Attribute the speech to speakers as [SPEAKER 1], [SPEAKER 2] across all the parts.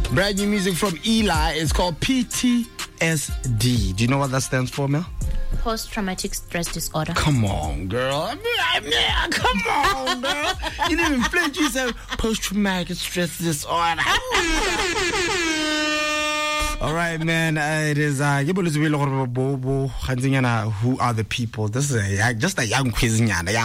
[SPEAKER 1] Brand new music from Eli. It's called PTSD. Do you know what that stands for, Mel?
[SPEAKER 2] Post-traumatic stress disorder.
[SPEAKER 1] Come on, girl. Come on, girl. You didn't even flinch. You said post-traumatic stress disorder. All right, man. It is. Who are the people? This is just a young quiz.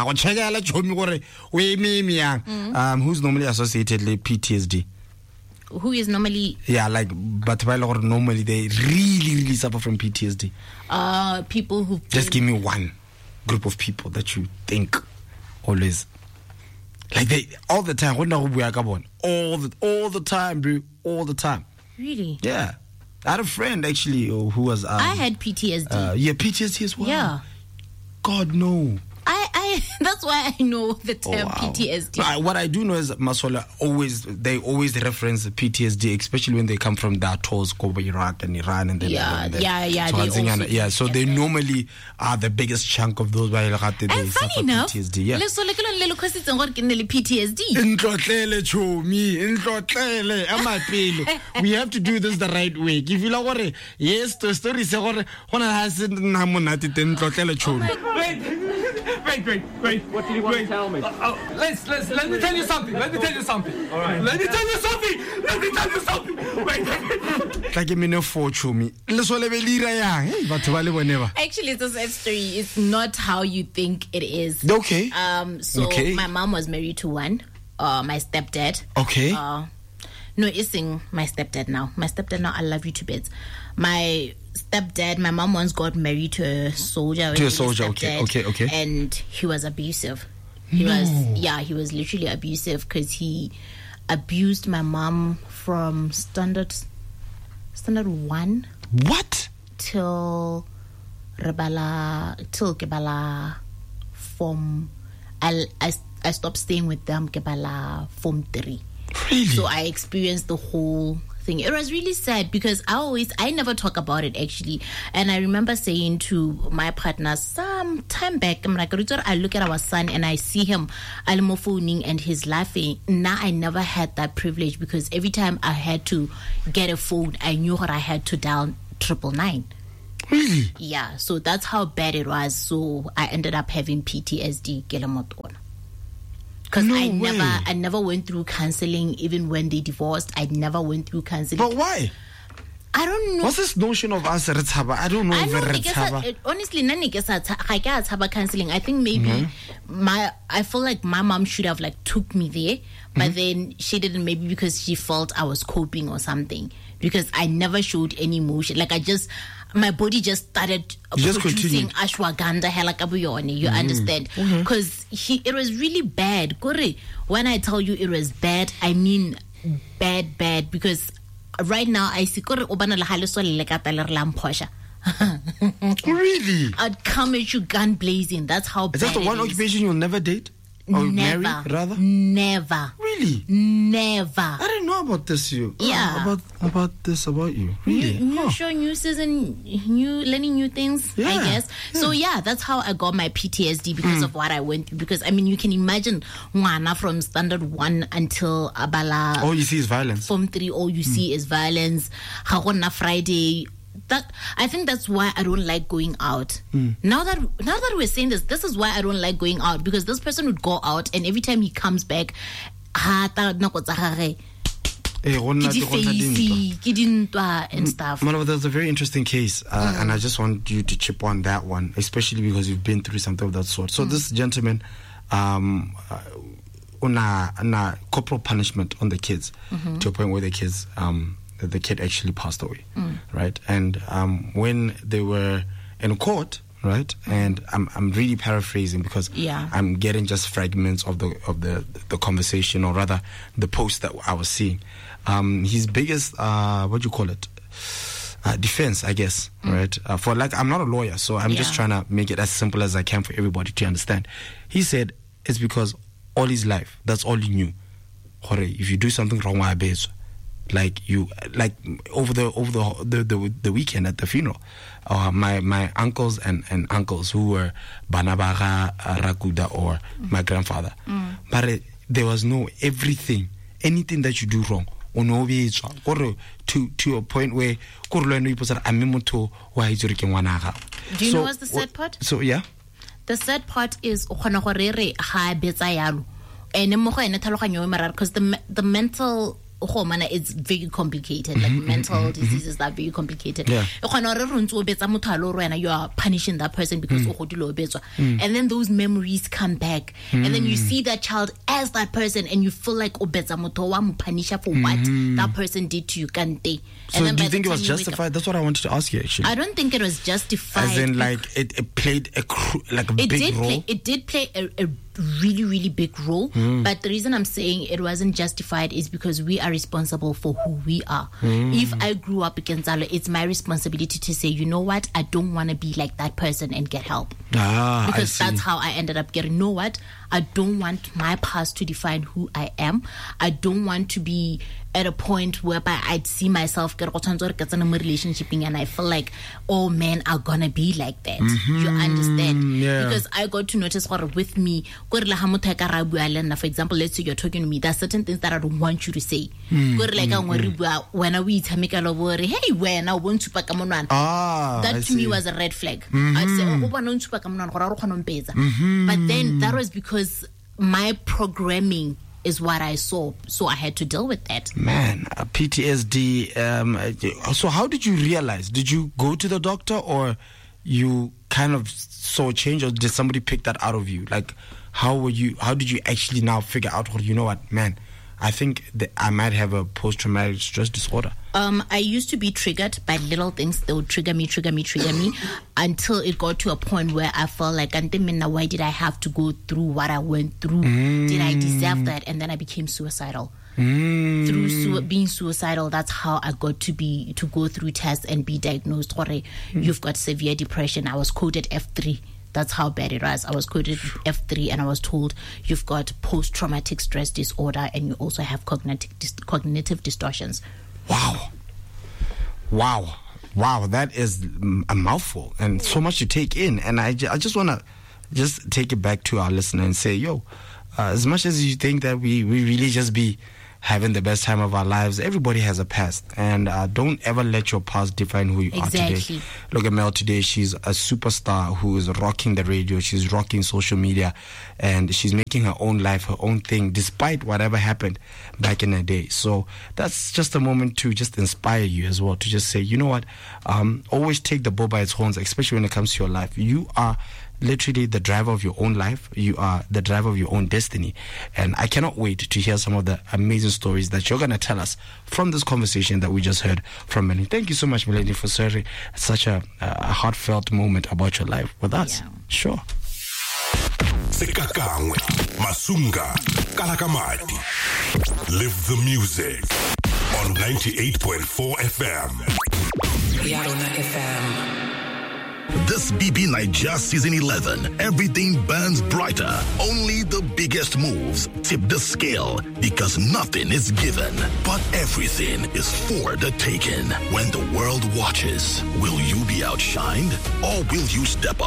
[SPEAKER 1] Who's normally associated with PTSD?
[SPEAKER 2] Who is normally?
[SPEAKER 1] Yeah, like, but normally they really suffer from PTSD.
[SPEAKER 2] People who
[SPEAKER 1] just give me one group of people that you think always, like they all the time. All the time, bro, all the time.
[SPEAKER 2] Really?
[SPEAKER 1] Yeah. I had a friend actually who was.
[SPEAKER 2] I had PTSD.
[SPEAKER 1] Yeah, PTSD as well.
[SPEAKER 2] Yeah.
[SPEAKER 1] God, no.
[SPEAKER 2] That's why I know the term PTSD.
[SPEAKER 1] What I do know is Masola they always reference PTSD, especially when they come from Dartos, Iraq and Iran, and then so they normally are the biggest chunk of those.
[SPEAKER 2] And funny enough, PTSD. Yeah.
[SPEAKER 1] We have to do this the right way. If you like, yes, the story say
[SPEAKER 3] Wait. What do you want to tell me? Let me tell you something. All right. Let me tell you something. Wait.
[SPEAKER 1] Like a minute for Chumi.
[SPEAKER 2] Actually, it's a sad story. It's not how you think it is.
[SPEAKER 1] Okay.
[SPEAKER 2] My mom was married to one. My stepdad.
[SPEAKER 1] Okay.
[SPEAKER 2] No, it's my stepdad now. I love you to bits. My stepdad, my mom once got married to a soldier.
[SPEAKER 1] Okay.
[SPEAKER 2] And he was abusive. He was literally abusive because he abused my mom from standard 1.
[SPEAKER 1] What?
[SPEAKER 2] Till Kebala form. I stopped staying with them Kebala form 3.
[SPEAKER 1] Really?
[SPEAKER 2] So I experienced the whole thing. It was really sad because I never talk about it actually. And I remember saying to my partner some time back, I'm like, I look at our son and I see him phoning and he's laughing. Now I never had that privilege because every time I had to get a phone, I knew what I had to dial 999.
[SPEAKER 1] Really?
[SPEAKER 2] Yeah, so that's how bad it was. So I ended up having PTSD. Because I never went through counseling. Even when they divorced, I never went through counseling.
[SPEAKER 1] But why?
[SPEAKER 2] I don't know.
[SPEAKER 1] What's this notion of us? I don't know.
[SPEAKER 2] Honestly, counseling. I think maybe I feel like my mom should have took me there, but then she didn't. Maybe because she felt I was coping or something. Because I never showed any emotion. My body just started producing ashwagandha helakabuyone. You understand? Because it was really bad. When I tell you it was bad, I mean bad. Because right now I see
[SPEAKER 1] really?
[SPEAKER 2] I'd come at you gun blazing. That's how bad.
[SPEAKER 1] Is that the one occupation you'll never date? Or
[SPEAKER 2] never.
[SPEAKER 1] Marry, rather?
[SPEAKER 2] Never.
[SPEAKER 1] Really?
[SPEAKER 2] Never.
[SPEAKER 1] I didn't know about this.
[SPEAKER 2] Yeah.
[SPEAKER 1] About you. Really?
[SPEAKER 2] New show, new season, learning new things, I guess. Yeah. So yeah, that's how I got my PTSD because of what I went through. Because I mean, you can imagine Mwana from standard 1 until Abala.
[SPEAKER 1] All you see is violence.
[SPEAKER 2] Form 3, all you see is violence. Hagona Friday. I think that's why I don't like going out. Now that we're saying this is why I don't like going out, because this person would go out and every time he comes back, and stuff.
[SPEAKER 1] There's a very interesting case, and I just want you to chip on that one, especially because you've been through something of that sort. So this gentleman, corporal punishment on the kids to a point where the kids. The kid actually passed away, right? And when they were in court, right? And I'm really paraphrasing because I'm getting just fragments of the conversation, or rather the post that I was seeing. His biggest defense, I guess, right? I'm not a lawyer, so I'm just trying to make it as simple as I can for everybody to understand. He said it's because all his life, that's all he knew. If you do something wrong, over the weekend at the funeral, my uncles and uncles who were Banabaga Rakuda or my grandfather, but there was anything that you do wrong, no bitswa gore to a point where gore lo eno ipotsa a me motho wa itse re ke ngwana ga.
[SPEAKER 2] Do you know what's the sad part?
[SPEAKER 1] So yeah.
[SPEAKER 2] The sad part is o khona gore re ga betsa yalo ene mo go ene tlhaloganyo e marara because the mental it's very complicated. Like mental diseases that are very complicated.
[SPEAKER 1] Yeah.
[SPEAKER 2] You are punishing that person because and then those memories come back, and then you see that child as that person, and you feel like punisher for what that person did to you.
[SPEAKER 1] So do you think it was justified? That's what I wanted to ask you actually.
[SPEAKER 2] I don't think it was justified.
[SPEAKER 1] As in, like it played a big role.
[SPEAKER 2] It did play a really, really big role. But the reason I'm saying it wasn't justified is because we are responsible for who we are. If I grew up against Allah, it's my responsibility to say, you know what, I don't want to be like that person and get help. Because that's how I ended up getting, you know what, I don't want my past to define who I am. I don't want to be at a point whereby I'd see myself get in a relationship and I feel like, oh men are gonna be like that. You understand?
[SPEAKER 1] Yeah.
[SPEAKER 2] Because I got to notice what with me, for example, let's say you're talking to me, there's certain things that I don't want you to say. When we hey, when I want to pack that to me was a red flag. I'd say, but then that was because my programming is what I saw, so I had to deal with that.
[SPEAKER 1] Man, PTSD. So how did you realize? Did you go to the doctor, or you kind of saw a change, or did somebody pick that out of you? Like, how did you actually now figure out, well, you know what, man, I think that I might have a post-traumatic stress disorder?
[SPEAKER 2] I used to be triggered by little things. They would trigger me until it got to a point where I felt like, why did I have to go through what I went through? Did I deserve that? And then I became suicidal. Through being suicidal, that's how I got to go through tests and be diagnosed. You've got severe depression. I was coded F3. That's how bad it was. I was coded F3 and I was told you've got post-traumatic stress disorder and you also have cognitive distortions.
[SPEAKER 1] Wow. That is a mouthful and so much to take in. And I just want to just take it back to our listener and say, as much as you think that we really just be having the best time of our lives, everybody has a past, and don't ever let your past define who you are today. Look at Mel today. She's a superstar who is rocking the radio, she's rocking social media, and she's making her own life, her own thing, despite whatever happened back in the day. So that's just a moment to just inspire you as well, to just say, you know what, always take the bull by its horns, especially when it comes to your life. You are literally the driver of your own life. You are the driver of your own destiny. And I cannot wait to hear some of the amazing stories that you're going to tell us from this conversation that we just heard from Melanie. Thank you so much, Melanie, for sharing such a heartfelt moment about your life with us.
[SPEAKER 2] Yeah.
[SPEAKER 1] Sure.
[SPEAKER 4] Sekakangwe, Masunga, Kalakamati. Live the music on 98.4 FM.
[SPEAKER 5] Yarona FM.
[SPEAKER 4] This BB Nigeria Season 11, everything burns brighter. Only the biggest moves tip the scale, because nothing is given, but everything is for the taking. When the world watches, will you be outshined, or will you step up?